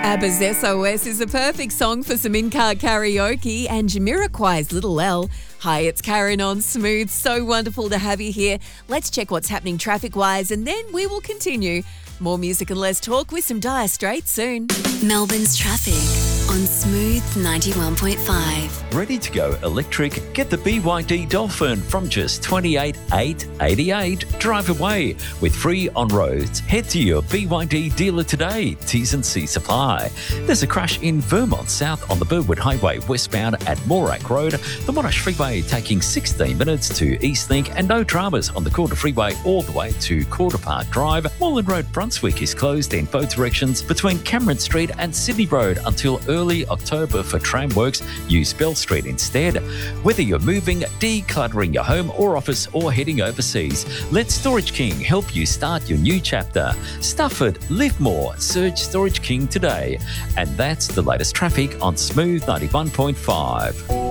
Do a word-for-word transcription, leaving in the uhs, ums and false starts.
ABBA's S O S is a perfect song for some in-car karaoke, and Jamiroquai's Little L. Hi, it's Karen on Smooth. So wonderful to have you here. Let's check what's happening traffic-wise, and then we will continue. More music and less talk with some Dire Straits soon. Melbourne's traffic on Smooth ninety-one point five. Ready to go electric? Get the B Y D Dolphin from just twenty-eight thousand eight hundred eighty-eight. Drive away with free on-roads. Head to your B Y D dealer today. T's and C's apply. There's a crash in Vermont South on the Burwood Highway westbound at Morak Road. The Monash Freeway taking sixteen minutes to Eastlink, and no dramas on the Calder Freeway all the way to Calder Park Drive. Moreland Road Brunswick is closed in both directions between Cameron Street and Sydney Road until early October for tram works. Use Bell Street instead. Whether you're moving, decluttering your home or office, or heading overseas, let Storage King help you start your new chapter. Stafford, live more. Search Storage King today. And that's the latest traffic on Smooth ninety-one point five.